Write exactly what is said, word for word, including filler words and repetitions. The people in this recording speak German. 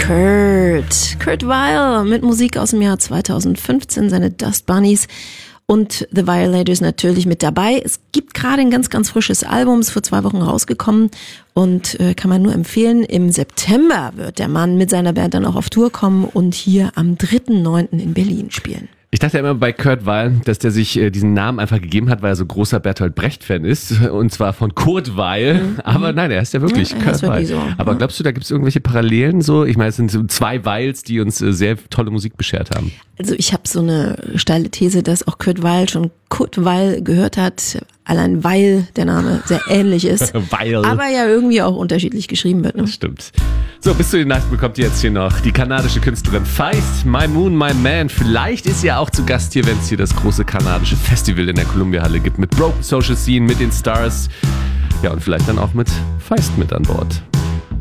Kurt. Kurt Weill mit Musik aus dem Jahr zweitausendfünfzehn, seine Dust Bunnies und The Violators natürlich mit dabei. Es gibt gerade ein ganz, ganz frisches Album, ist vor zwei Wochen rausgekommen und äh, kann man nur empfehlen. Im September wird der Mann mit seiner Band dann auch auf Tour kommen und hier am dritten neunten in Berlin spielen. Ich dachte immer bei Kurt Weill, dass der sich äh, diesen Namen einfach gegeben hat, weil er so großer Bertolt Brecht-Fan ist. Und zwar von Kurt Weill. Mhm. Aber nein, er ist ja wirklich ja, Kurt Weill. So. Aber glaubst du, da gibt es irgendwelche Parallelen so? Ich meine, es sind so zwei Weils, die uns äh, sehr tolle Musik beschert haben. Also ich habe so eine steile These, dass auch Kurt Weill schon Kurt Weill gehört hat. Allein weil der Name sehr ähnlich ist. Weil. Aber ja irgendwie auch unterschiedlich geschrieben wird. Ne? Das stimmt. So, bis zu den Nacht bekommt ihr jetzt hier noch die kanadische Künstlerin Feist, My Moon, My Man. Vielleicht ist sie ja auch zu Gast hier, wenn es hier das große kanadische Festival in der Columbia-Halle gibt. Mit Broken Social Scene, mit den Stars. Ja, und vielleicht dann auch mit Feist mit an Bord.